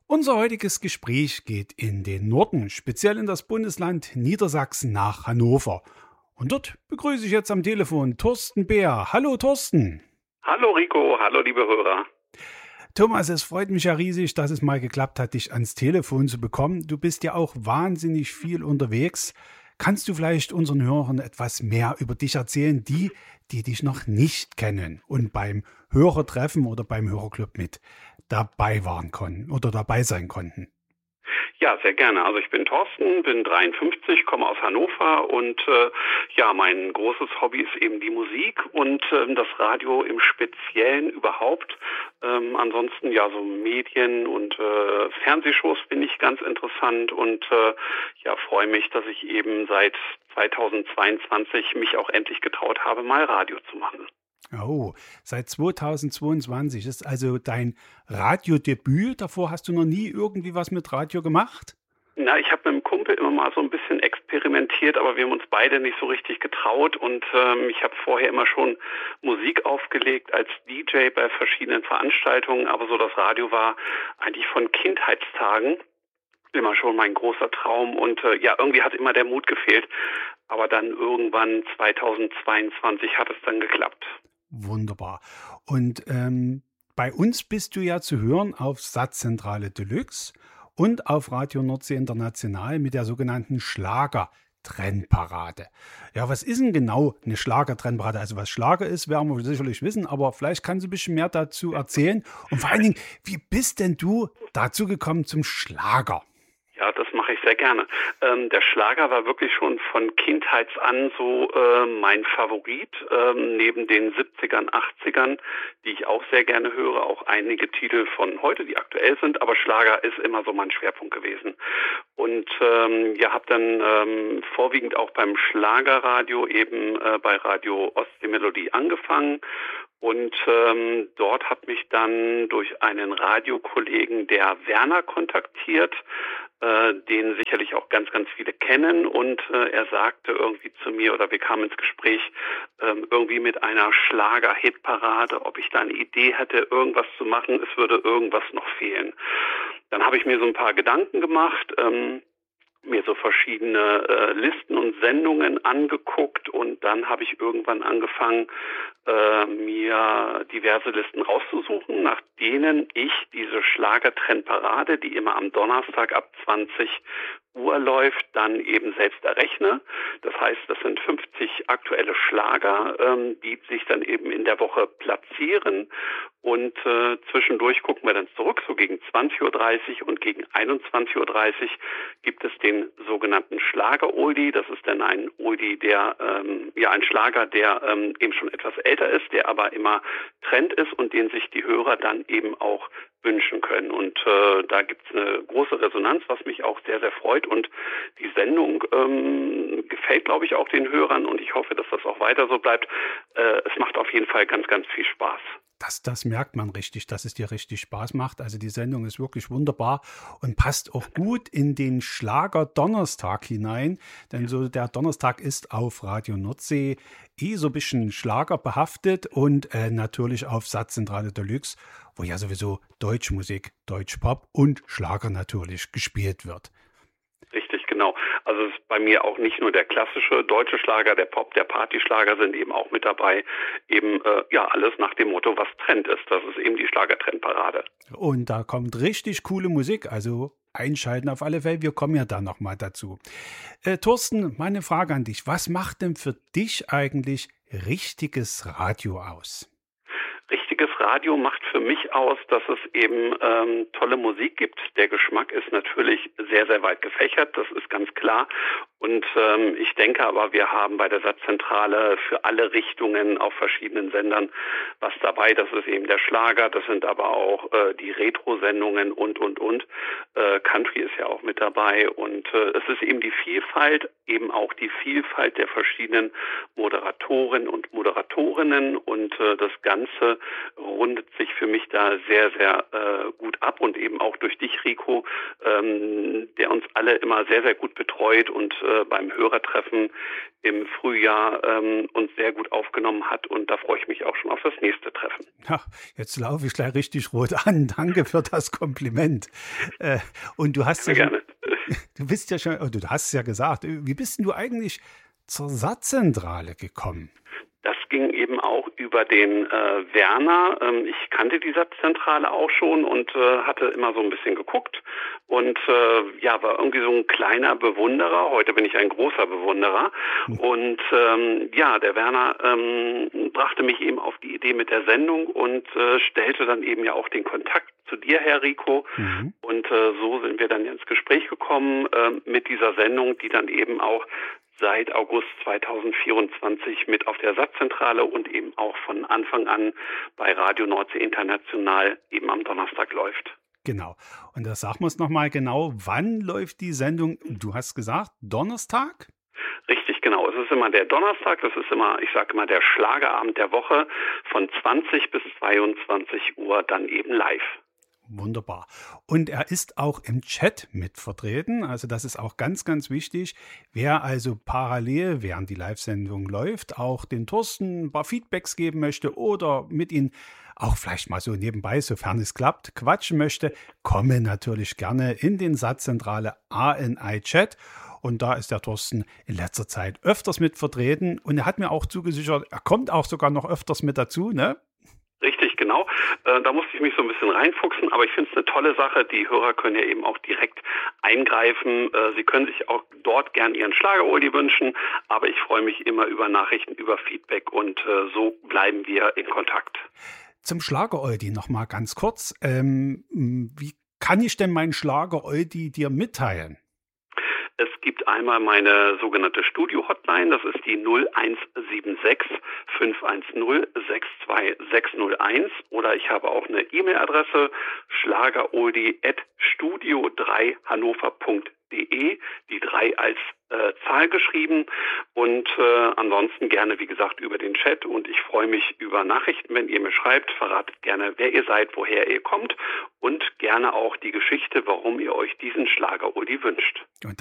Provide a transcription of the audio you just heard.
Unser heutiges Gespräch geht in den Norden, speziell in das Bundesland Niedersachsen nach Hannover. Und dort begrüße ich jetzt am Telefon Thorsten Beer. Hallo Thorsten. Hallo Rico, hallo liebe Hörer. Thomas, es freut mich ja riesig, dass es mal geklappt hat, dich ans Telefon zu bekommen. Du bist ja auch wahnsinnig viel unterwegs. Kannst du vielleicht unseren Hörern etwas mehr über dich erzählen, die dich noch nicht kennen und beim Hörertreffen oder beim Hörerclub mit dabei waren konnten oder dabei sein konnten? Ja, sehr gerne. Also ich bin Thorsten, bin 53, komme aus Hannover und mein großes Hobby ist eben die Musik und das Radio im Speziellen überhaupt. Ansonsten ja so Medien und Fernsehshows finde ich ganz interessant und freue mich, dass ich eben seit 2022 mich auch endlich getraut habe, mal Radio zu machen. Oh, seit 2022 ist also dein Radiodebüt. Davor hast du noch nie irgendwie was mit Radio gemacht? Na, ich habe mit dem Kumpel immer mal so ein bisschen experimentiert, aber wir haben uns beide nicht so richtig getraut und ich habe vorher immer schon Musik aufgelegt als DJ bei verschiedenen Veranstaltungen, aber so das Radio war eigentlich von Kindheitstagen immer schon mein großer Traum und irgendwie hat immer der Mut gefehlt, aber dann irgendwann 2022 hat es dann geklappt. Wunderbar. Und bei uns bist du ja zu hören auf Satzzentrale Deluxe und auf Radio Nordsee International mit der sogenannten Schlager-Trendparade. Ja, was ist denn genau eine Schlager-Trendparade? Also was Schlager ist, werden wir sicherlich wissen, aber vielleicht kannst du ein bisschen mehr dazu erzählen. Und vor allen Dingen, wie bist denn du dazu gekommen zum Schlager? Ja, das mache ich sehr gerne. Der Schlager war wirklich schon von Kindheits an so mein Favorit, neben den 70ern, 80ern, die ich auch sehr gerne höre, auch einige Titel von heute, die aktuell sind, aber Schlager ist immer so mein Schwerpunkt gewesen. Und habe dann vorwiegend auch beim Schlagerradio eben bei Radio Ostseemelodie angefangen. Und dort hat mich dann durch einen Radiokollegen der Werner kontaktiert, den sicherlich auch ganz, ganz viele kennen. Und er sagte irgendwie zu mir, oder wir kamen ins Gespräch, irgendwie mit einer Schlager-Hitparade, ob ich da eine Idee hätte, irgendwas zu machen, es würde irgendwas noch fehlen. Dann habe ich mir so ein paar Gedanken gemacht, mir so verschiedene Listen und Sendungen angeguckt und dann habe ich irgendwann angefangen, mir diverse Listen rauszusuchen, nach denen ich diese Schlagertrendparade, die immer am Donnerstag ab 20 Uhr läuft, dann eben selbst errechne. Das heißt, das sind 50 aktuelle Schlager, die sich dann eben in der Woche platzieren und zwischendurch gucken wir dann zurück, so gegen 20:30 Uhr und gegen 21:30 Uhr gibt es den sogenannten Schlager-Oldie. Das ist dann ein Oldie, der ein Schlager, der eben schon etwas älter ist, der aber immer Trend ist und den sich die Hörer dann eben auch wünschen können. Und da gibt es eine große Resonanz, was mich auch sehr, sehr freut. Und die Sendung gefällt, glaube ich, auch den Hörern und ich hoffe, dass das auch weiter so bleibt. Es macht auf jeden Fall ganz, ganz viel Spaß. Das merkt man richtig, dass es dir richtig Spaß macht. Also die Sendung ist wirklich wunderbar und passt auch gut in den Schlager-Donnerstag hinein. Denn so der Donnerstag ist auf Radio Nordsee so ein bisschen Schlager behaftet und natürlich auf Satzzentrale Deluxe, wo ja sowieso Deutschmusik, Deutschpop und Schlager natürlich gespielt wird. Richtig, genau. Also es ist bei mir auch nicht nur der klassische deutsche Schlager, der Pop, der Partyschlager sind eben auch mit dabei. Eben alles nach dem Motto, was Trend ist. Das ist eben die Schlagertrendparade. Und da kommt richtig coole Musik, also einschalten auf alle Fälle. Wir kommen ja da nochmal dazu. Thorsten, meine Frage an dich. Was macht denn für dich eigentlich richtiges Radio aus? Richtiges Radio macht für mich aus, dass es eben tolle Musik gibt. Der Geschmack ist natürlich sehr, sehr weit gefächert, das ist ganz klar. Und ich denke aber, wir haben bei der Satzzentrale für alle Richtungen auf verschiedenen Sendern was dabei. Das ist eben der Schlager, das sind aber auch die Retro-Sendungen und. Country ist ja auch mit dabei und es ist eben die Vielfalt, eben auch die Vielfalt der verschiedenen Moderatoren und Moderatorinnen und das Ganze rundet sich für mich da sehr, sehr gut ab und eben auch durch dich, Rico, der uns alle immer sehr, sehr gut betreut und beim Hörertreffen im Frühjahr uns sehr gut aufgenommen hat. Und da freue ich mich auch schon auf das nächste Treffen. Ja, jetzt laufe ich gleich richtig rot an. Danke für das Kompliment. Und du hast Sehr gerne. Du bist ja schon, du hast es ja gesagt, wie bist denn du eigentlich zur Satzzentrale gekommen? Das ging eben auch über den Werner. Ich kannte die Satzzentrale auch schon und hatte immer so ein bisschen geguckt und war irgendwie so ein kleiner Bewunderer. Heute bin ich ein großer Bewunderer. Und der Werner brachte mich eben auf die Idee mit der Sendung und stellte dann eben ja auch den Kontakt zu dir, Herr Rico. Und so sind wir dann ins Gespräch gekommen mit dieser Sendung, die dann eben auch seit August 2024 mit auf der Satzzentrale und eben auch von Anfang an bei Radio Nordsee International eben am Donnerstag läuft. Genau. Und da sagen wir es nochmal genau, wann läuft die Sendung? Du hast gesagt, Donnerstag? Richtig, genau. Es ist immer der Donnerstag, das ist immer, ich sage immer, der Schlagerabend der Woche von 20 bis 22 Uhr dann eben live. Wunderbar. Und er ist auch im Chat mit vertreten. Also das ist auch ganz, ganz wichtig. Wer also parallel, während die Live-Sendung läuft, auch den Thorsten ein paar Feedbacks geben möchte oder mit ihm auch vielleicht mal so nebenbei, sofern es klappt, quatschen möchte, komme natürlich gerne in den Satzzentrale ANI-Chat. Und da ist der Thorsten in letzter Zeit öfters mit vertreten. Und er hat mir auch zugesichert, er kommt auch sogar noch öfters mit dazu, ne? Richtig, genau. Da musste ich mich so ein bisschen reinfuchsen, aber ich finde es eine tolle Sache. Die Hörer können ja eben auch direkt eingreifen. Sie können sich auch dort gern ihren Schlager-Oldie wünschen, aber ich freue mich immer über Nachrichten, über Feedback und so bleiben wir in Kontakt. Zum Schlager-Oldie noch mal ganz kurz. Wie kann ich denn meinen Schlager-Oldie dir mitteilen? Es gibt einmal meine sogenannte Studio-Hotline, das ist die 0176 510 62601 oder ich habe auch eine E-Mail-Adresse schlageroldi@studio3hannover.de, die 3 als Zahl geschrieben und ansonsten gerne, wie gesagt, über den Chat und ich freue mich über Nachrichten, wenn ihr mir schreibt, verratet gerne, wer ihr seid, woher ihr kommt und gerne auch die Geschichte, warum ihr euch diesen Schlager-Oldie wünscht. Und